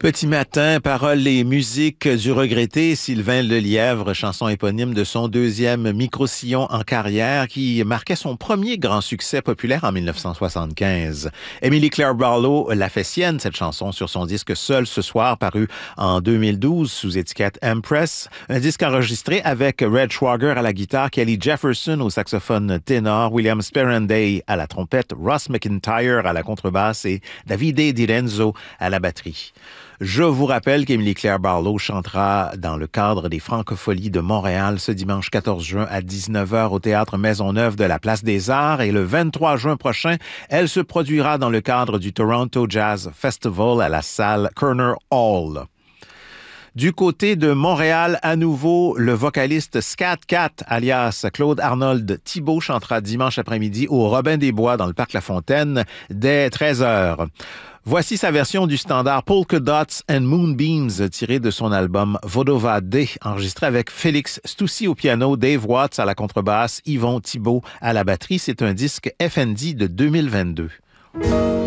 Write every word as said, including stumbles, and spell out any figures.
Petit matin, paroles et musique du regretté Sylvain Lelièvre, chanson éponyme de son deuxième micro-sillon en carrière qui marquait son premier grand succès populaire en mille neuf cent soixante-quinze. Emily Claire Barlow l'a fait sienne, cette chanson, sur son disque Seul ce soir, paru en deux mille douze sous étiquette Empress. Un disque enregistré avec Red Schwager à la guitare, Kelly Jefferson au saxophone ténor, William Sperrenday à la trompette, Ross McIntyre à la contrebasse et Davide Di Renzo à la batterie. Je vous rappelle qu'Emily Claire Barlow chantera dans le cadre des Francopholies de Montréal ce dimanche quatorze juin à dix-neuf heures au Théâtre Maisonneuve de la Place des Arts et le vingt-trois juin prochain, elle se produira dans le cadre du Toronto Jazz Festival à la salle Kerner Hall. Du côté de Montréal, à nouveau, le vocaliste Scat Cat, alias Claude Arnold Thibault, chantera dimanche après-midi au Robin des Bois dans le Parc La Fontaine dès treize heures. Voici sa version du standard Polka Dots and Moonbeams tiré de son album Vodova D, enregistré avec Félix Stoussi au piano, Dave Watts à la contrebasse, Yvon Thibault à la batterie. C'est un disque F N D de deux mille vingt-deux.